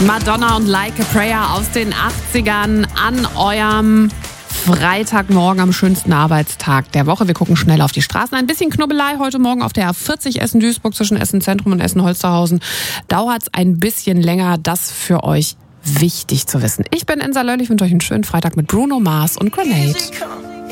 Madonna und Like a Prayer aus den 80ern an eurem Freitagmorgen am schönsten Arbeitstag der Woche. Wir gucken schnell auf die Straßen. Ein bisschen Knubbelei heute Morgen auf der A40 Essen-Duisburg zwischen Essen-Zentrum und Essen-Holsterhausen. Dauert es ein bisschen länger, das für euch wichtig zu wissen. Ich bin Insa Löll, ich wünsche euch einen schönen Freitag mit Bruno Mars und Grenade.